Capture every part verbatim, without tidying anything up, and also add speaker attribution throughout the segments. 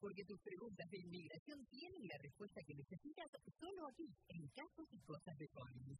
Speaker 1: porque tus preguntas de inmigración tienen la respuesta que necesitas solo aquí, en Casos y Cosas de Collins.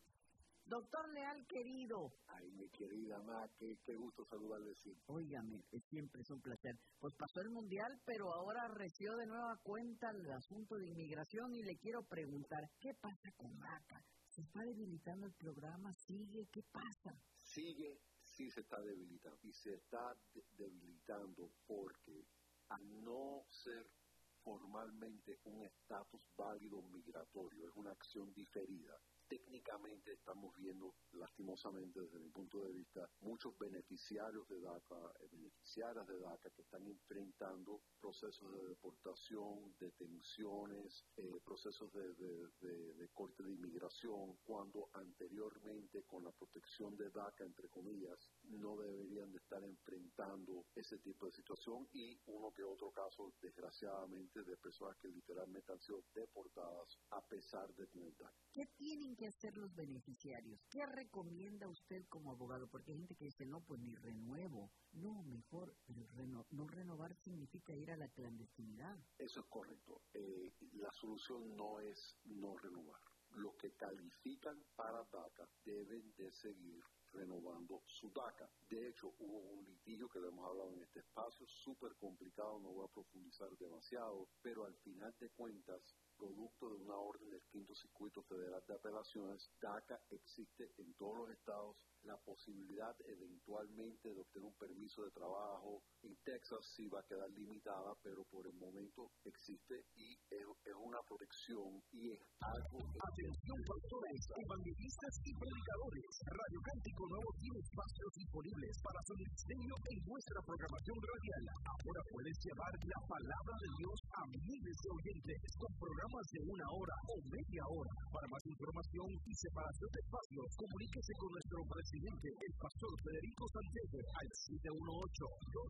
Speaker 2: Doctor Leal, querido.
Speaker 3: Ay, mi querida Ma, qué, qué gusto saludarle siempre.
Speaker 2: Óigame, siempre es un placer. Pues pasó el Mundial, pero ahora reció de nueva cuenta el asunto de inmigración y le quiero preguntar, ¿qué pasa con DACA? ¿Se está debilitando el programa? ¿Sigue? ¿Qué pasa?
Speaker 3: Sigue, sí se está debilitando. Y se está de- debilitando porque al no ser formalmente un estatus válido migratorio, es una acción diferida. Técnicamente estamos viendo, lastimosamente desde mi punto de vista, muchos beneficiarios de DACA, eh, beneficiarias de DACA que están enfrentando procesos de deportación, detenciones, eh, procesos de, de, de, de corte de inmigración, cuando anteriormente con la protección de DACA, entre comillas, no deberían de estar enfrentando ese tipo de situación y uno que otro caso, desgraciadamente, de personas que literalmente han sido deportadas a pesar de tener DACA.
Speaker 2: ¿Qué tienen que hacer los beneficiarios? ¿Qué recomienda usted como abogado? Porque hay gente que dice, no, pues ni renuevo. No, mejor, pero reno, no renovar significa ir a la clandestinidad.
Speaker 3: Eso es correcto. Eh, la solución no es no renovar. Los que califican para DACA deben de seguir renovando su DACA. De hecho, hubo un litigio que lo hemos hablado en este espacio, súper complicado, no voy a profundizar demasiado, pero al final de cuentas, producto de una orden del Quinto Circuito Federal de Apelaciones, DACA existe en todos los estados, la posibilidad eventualmente de obtener un permiso de trabajo. En Texas sí va a quedar limitada, pero por el momento existe y es, es una protección y es algo que...
Speaker 4: Atención pastores, evangelistas y predicadores. Radio Cántico Nuevo tiene espacios disponibles para su ministerio en nuestra programación radial. Ahora puedes llevar la palabra de Dios a miles de oyentes con programas de una hora o media hora. Para más información y separación de espacios, comuníquese con nuestro presidente, el pastor Federico Santiago, al siete uno ocho, dos